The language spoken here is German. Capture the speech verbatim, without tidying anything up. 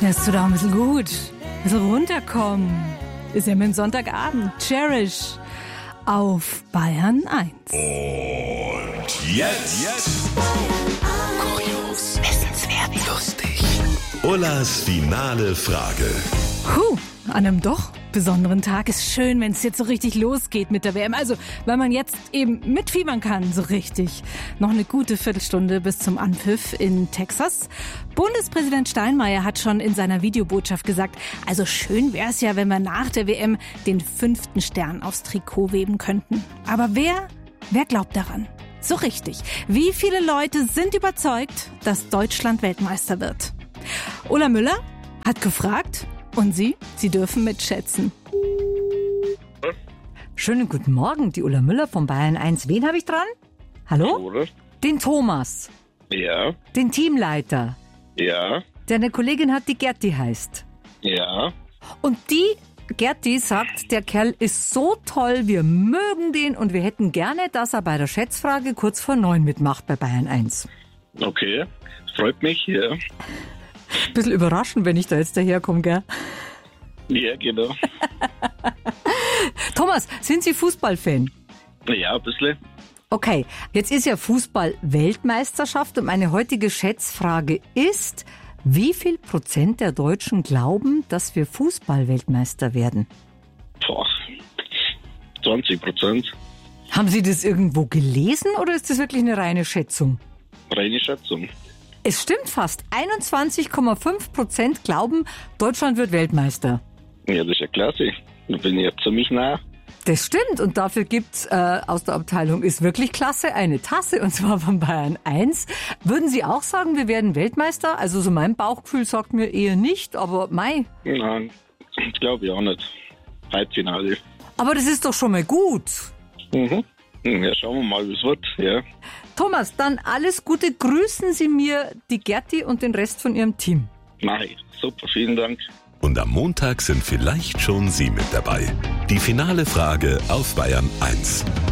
Das tut auch ein bisschen gut. Ein bisschen runterkommen. Ist ja mit dem Sonntagabend. Cherish auf Bayern eins. Und jetzt, jetzt. Kurios, wissenswert, lustig. Ullas finale Frage. Puh, an einem doch besonderen Tag ist schön, wenn es jetzt so richtig losgeht mit der W M. Also, weil man jetzt eben mitfiebern kann, so richtig. Noch eine gute Viertelstunde bis zum Anpfiff in Texas. Bundespräsident Steinmeier hat schon in seiner Videobotschaft gesagt, also schön wäre es ja, wenn wir nach der W M den fünften Stern aufs Trikot weben könnten. Aber wer, wer glaubt daran? So richtig. Wie viele Leute sind überzeugt, dass Deutschland Weltmeister wird? Ulla Müller hat gefragt, und Sie? Sie dürfen mitschätzen. Schönen guten Morgen, die Ulla Müller von Bayern eins. Wen habe ich dran? Hallo? Oder? Den Thomas. Ja, Den Teamleiter. ja, Der eine Kollegin hat, die Gerti heißt. ja. Und die Gerti sagt, der Kerl ist so toll, wir mögen den und wir hätten gerne, dass er bei der Schätzfrage kurz vor neun mitmacht bei Bayern eins. Okay, freut mich, ja. Bisschen überraschend, wenn ich da jetzt daherkomme, gell? Ja, genau. Thomas, sind Sie Fußballfan? Ja, ein bisschen. Okay, jetzt ist ja Fußball-Weltmeisterschaft und meine heutige Schätzfrage ist, wie viel Prozent der Deutschen glauben, dass wir Fußball-Weltmeister werden? Boah, zwanzig Prozent. Haben Sie das irgendwo gelesen oder ist das wirklich eine reine Schätzung? Reine Schätzung. Es stimmt fast. einundzwanzig Komma fünf Prozent glauben, Deutschland wird Weltmeister. Ja, das ist ja klasse. Da bin ich ja ziemlich nah. Das stimmt und dafür gibt's äh, aus der Abteilung Ist wirklich klasse eine Tasse und zwar von Bayern eins. Würden Sie auch sagen, wir werden Weltmeister? Also so mein Bauchgefühl sagt mir eher nicht, aber mei. Nein, glaube ich auch nicht. Halbfinale. Aber das ist doch schon mal gut. Mhm. Ja, schauen wir mal, wie es wird. Ja. Thomas, dann alles Gute. Grüßen Sie mir die Gerti und den Rest von Ihrem Team. Mach ich. Super, vielen Dank. Und am Montag sind vielleicht schon Sie mit dabei. Die finale Frage auf Bayern eins.